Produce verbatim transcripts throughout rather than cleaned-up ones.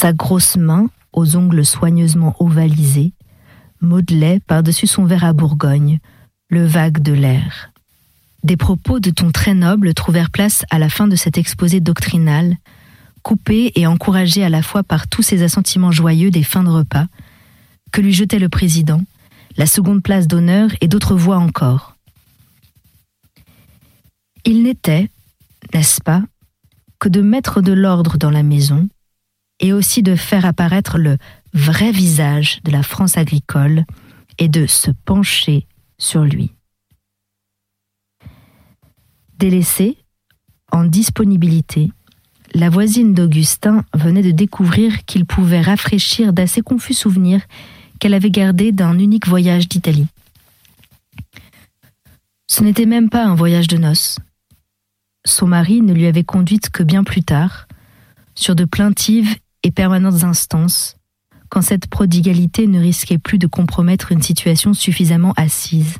Sa grosse main, aux ongles soigneusement ovalisés, modelait par-dessus son verre à Bourgogne le vague de l'air. Des propos de ton très noble trouvèrent place à la fin de cet exposé doctrinal, coupé et encouragé à la fois par tous ces assentiments joyeux des fins de repas, que lui jetait le président, la seconde place d'honneur et d'autres voix encore. Il n'était, n'est-ce pas, que de mettre de l'ordre dans la maison et aussi de faire apparaître le vrai visage de la France agricole et de se pencher sur lui. Délaissée, en disponibilité, la voisine d'Augustin venait de découvrir qu'il pouvait rafraîchir d'assez confus souvenirs qu'elle avait gardés d'un unique voyage d'Italie. Ce n'était même pas un voyage de noces. Son mari ne lui avait conduite que bien plus tard, sur de plaintives et permanentes instances, quand cette prodigalité ne risquait plus de compromettre une situation suffisamment assise.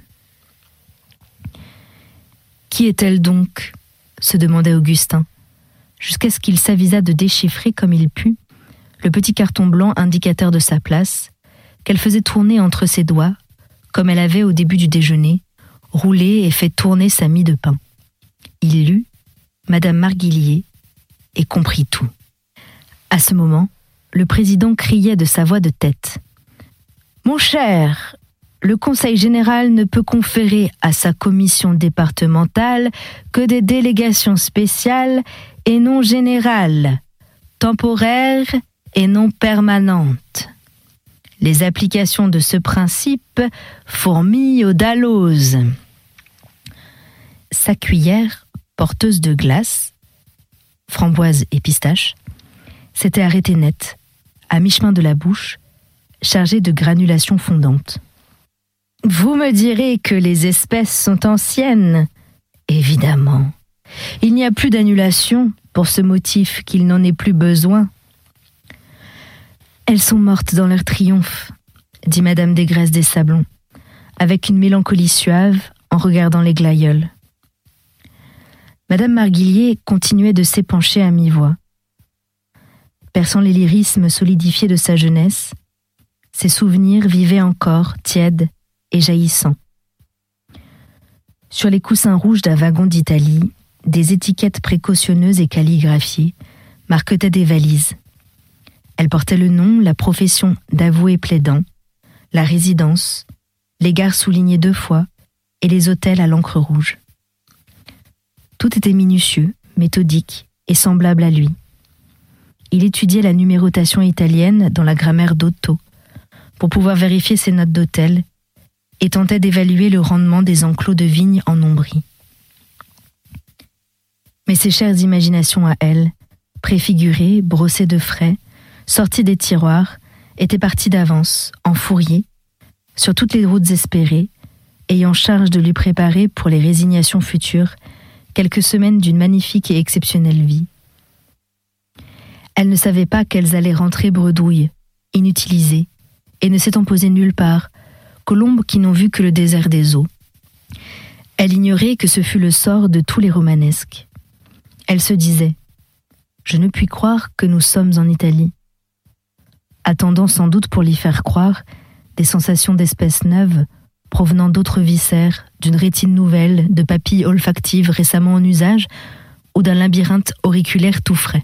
Qui est-elle donc ? Se demandait Augustin, jusqu'à ce qu'il s'avisa de déchiffrer comme il put le petit carton blanc indicateur de sa place, qu'elle faisait tourner entre ses doigts, comme elle avait au début du déjeuner, roulé et fait tourner sa mie de pain. Il lut Madame Marguillier et comprit tout. À ce moment, le président criait de sa voix de tête. « Mon cher, le Conseil général ne peut conférer à sa commission départementale que des délégations spéciales et non générales, temporaires et non permanentes. Les applications de ce principe fourmillent aux daloses. » Sa cuillère, porteuse de glace, framboise et pistache, s'était arrêtée net, à mi-chemin de la bouche, chargée de granulations fondantes. « Vous me direz que les espèces sont anciennes. Évidemment. Il n'y a plus d'annulation pour ce motif qu'il n'en ait plus besoin. »« Elles sont mortes dans leur triomphe, » dit Madame Desgraisses des Sablons, avec une mélancolie suave en regardant les glaïeuls. Madame Marguillier continuait de s'épancher à mi-voix. Perçant les lyrismes solidifiés de sa jeunesse, ses souvenirs vivaient encore, tièdes et jaillissants. Sur les coussins rouges d'un wagon d'Italie, des étiquettes précautionneuses et calligraphiées marquetaient des valises. Elles portaient le nom, la profession d'avoué plaidant, la résidence, les gares soulignées deux fois et les hôtels à l'encre rouge. Tout était minutieux, méthodique et semblable à lui. Il étudiait la numérotation italienne dans la grammaire d'Otto pour pouvoir vérifier ses notes d'hôtel et tentait d'évaluer le rendement des enclos de vignes en Ombrie. Mais ses chères imaginations à elle, préfigurées, brossées de frais, sorties des tiroirs, étaient parties d'avance, en fourrier, sur toutes les routes espérées, ayant charge de lui préparer pour les résignations futures quelques semaines d'une magnifique et exceptionnelle vie. Elle ne savait pas qu'elles allaient rentrer bredouilles, inutilisées, et ne s'étant posées nulle part, colombes qui n'ont vu que le désert des eaux. Elle ignorait que ce fut le sort de tous les romanesques. Elle se disait « Je ne puis croire que nous sommes en Italie », attendant sans doute pour l'y faire croire des sensations d'espèces neuves provenant d'autres viscères, d'une rétine nouvelle, de papilles olfactives récemment en usage ou d'un labyrinthe auriculaire tout frais.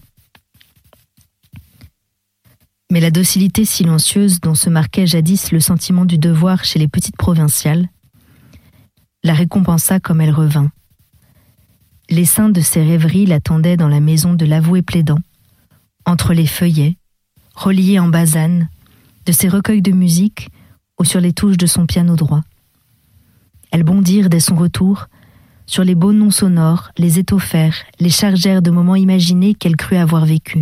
Mais la docilité silencieuse dont se marquait jadis le sentiment du devoir chez les petites provinciales la récompensa comme elle revint. L'essaim de ses rêveries l'attendait dans la maison de l'avoué plaidant, entre les feuillets, reliés en basane, de ses recueils de musique ou sur les touches de son piano droit. Elles bondirent dès son retour sur les beaux noms sonores, les étoffèrent, les chargèrent de moments imaginés qu'elle crut avoir vécus.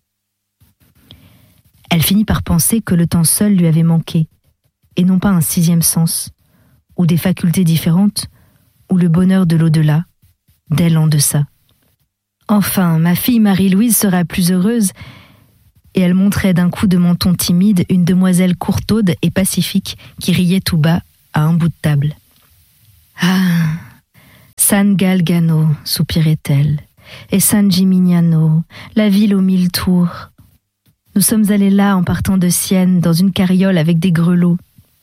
Elle finit par penser que le temps seul lui avait manqué, et non pas un sixième sens, ou des facultés différentes, ou le bonheur de l'au-delà, d'elle en deçà. Enfin, ma fille Marie-Louise sera plus heureuse, et elle montrait d'un coup de menton timide une demoiselle courtaude et pacifique qui riait tout bas à un bout de table. « Ah, San Galgano, soupirait-elle, et San Gimignano, la ville aux mille tours. Nous sommes allés là en partant de Sienne, dans une carriole avec des grelots.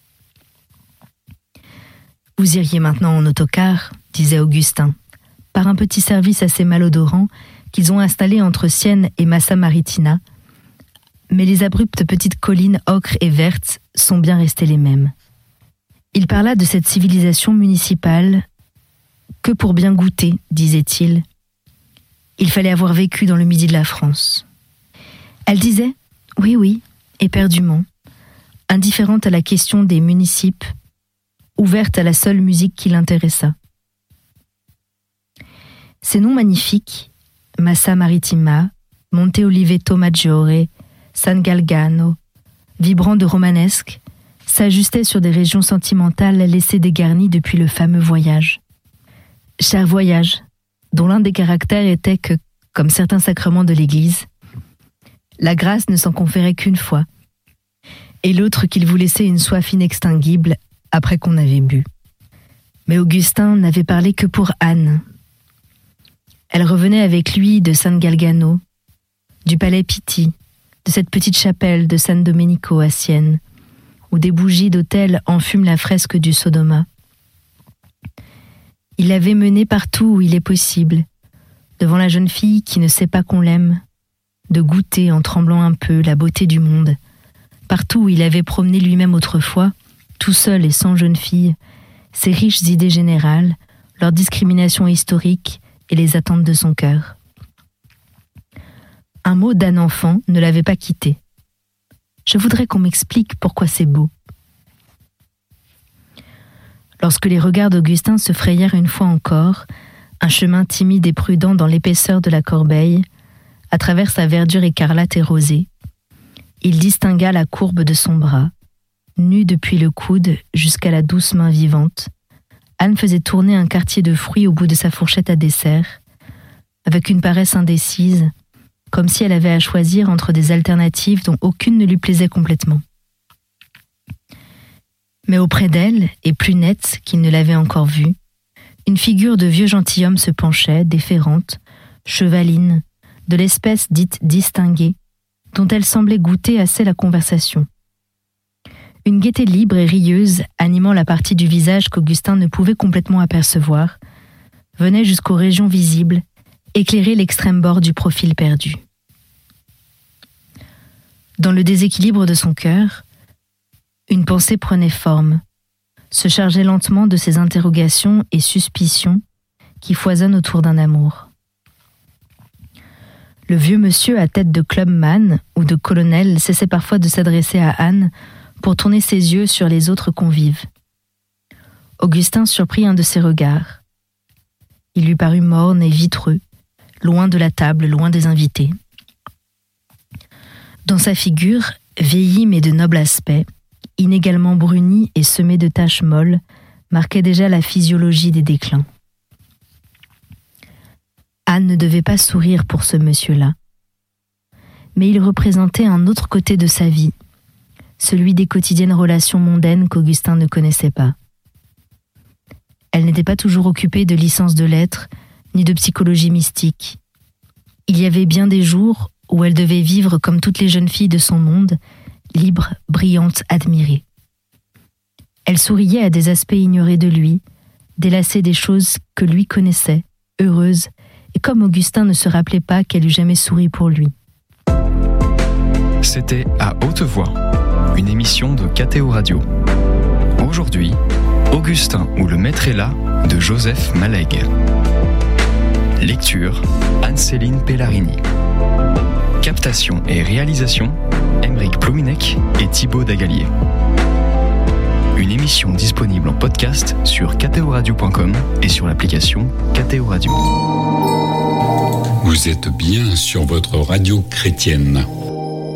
Vous iriez maintenant en autocar, disait Augustin, par un petit service assez malodorant qu'ils ont installé entre Sienne et Massa Marittina, mais les abruptes petites collines ocre et vertes sont bien restées les mêmes. Il parla de cette civilisation municipale que pour bien goûter, disait-il. Il fallait avoir vécu dans le midi de la France. Elle disait « oui, oui », éperdument, indifférente à la question des municipes, ouverte à la seule musique qui l'intéressa. Ces noms magnifiques, Massa Marittima, Monte Oliveto Maggiore, San Galgano, vibrants de romanesque, s'ajustaient sur des régions sentimentales laissées dégarnies depuis le fameux voyage. Cher voyage, dont l'un des caractères était que, comme certains sacrements de l'Église, la grâce ne s'en conférait qu'une fois, et l'autre qu'il vous laissait une soif inextinguible après qu'on avait bu. Mais Augustin n'avait parlé que pour Anne. Elle revenait avec lui de San Galgano, du palais Pitti, de cette petite chapelle de San Domenico à Sienne, où des bougies d'autel enfument la fresque du Sodoma. Il l'avait menée partout où il est possible, devant la jeune fille qui ne sait pas qu'on l'aime, de goûter en tremblant un peu la beauté du monde, partout où il avait promené lui-même autrefois, tout seul et sans jeune fille, ses riches idées générales, leur discrimination historique et les attentes de son cœur. Un mot d'un enfant ne l'avait pas quitté. Je voudrais qu'on m'explique pourquoi c'est beau. Lorsque les regards d'Augustin se frayèrent une fois encore, un chemin timide et prudent dans l'épaisseur de la corbeille, à travers sa verdure écarlate et rosée, il distingua la courbe de son bras, nue depuis le coude jusqu'à la douce main vivante. Anne faisait tourner un quartier de fruits au bout de sa fourchette à dessert, avec une paresse indécise, comme si elle avait à choisir entre des alternatives dont aucune ne lui plaisait complètement. Mais auprès d'elle, et plus nette qu'il ne l'avait encore vue, une figure de vieux gentilhomme se penchait, déférente, chevaline, de l'espèce dite distinguée, dont elle semblait goûter assez la conversation. Une gaieté libre et rieuse, animant la partie du visage qu'Augustin ne pouvait complètement apercevoir, venait jusqu'aux régions visibles, éclairer l'extrême bord du profil perdu. Dans le déséquilibre de son cœur, une pensée prenait forme, se chargeait lentement de ces interrogations et suspicions qui foisonnent autour d'un amour. Le vieux monsieur à tête de clubman ou de colonel cessait parfois de s'adresser à Anne pour tourner ses yeux sur les autres convives. Augustin surprit un de ses regards. Il lui parut morne et vitreux, loin de la table, loin des invités. Dans sa figure, vieillie mais de noble aspect, inégalement brunie et semée de taches molles, marquait déjà la physiologie des déclins. Anne ne devait pas sourire pour ce monsieur-là. Mais il représentait un autre côté de sa vie, celui des quotidiennes relations mondaines qu'Augustin ne connaissait pas. Elle n'était pas toujours occupée de licence de lettres, ni de psychologie mystique. Il y avait bien des jours où elle devait vivre comme toutes les jeunes filles de son monde, libre, brillante, admirée. Elle souriait à des aspects ignorés de lui, délassée des choses que lui connaissait, heureuse, et comme Augustin ne se rappelait pas qu'elle eût jamais souri pour lui. C'était À Haute Voix, une émission de K T O Radio. Aujourd'hui, Augustin ou le maître est là de Joseph Malègue. Lecture, Anne-Céline Pellarini. Captation et réalisation, Aymeric Plouinec et Thibaut Dagalier. Une émission disponible en podcast sur k t o radio point com et sur l'application K T O Radio. Vous êtes bien sur votre radio chrétienne.